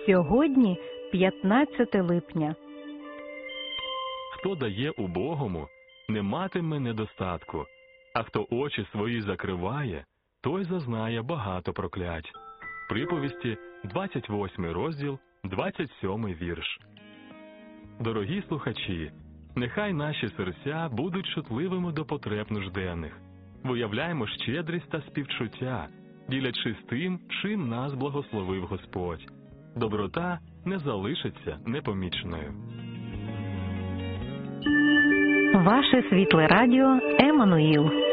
Сьогодні 15 липня. Хто дає убогому, не матиме недостатку, а хто очі свої закриває, той зазнає багато проклять. Приповісті, 28 розділ, 27 вірш. Дорогі слухачі, нехай наші серця будуть чутливими до потреб нужденних. Виявляємо щедрість та співчуття, ділячись тим, чим нас благословив Господь. Доброта не залишиться непоміченою. Ваше світле радіо Еммануїл.